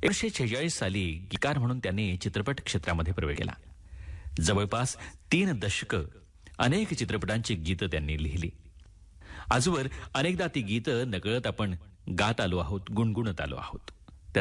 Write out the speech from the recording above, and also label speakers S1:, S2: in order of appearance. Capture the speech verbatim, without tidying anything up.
S1: एकोणीसशे शेहेचाळीस साली गीतकार म्हणून त्यांनी चित्रपट क्षेत्रामध्ये प्रवेश केला. जवळपास तीन दशकं अनेक चित्रपटांची गीतं त्यांनी लिहिली. आजवर अनेकदा ती गीतं नकळत आपण गात आलो आहोत, गुणगुणत आलो आहोत.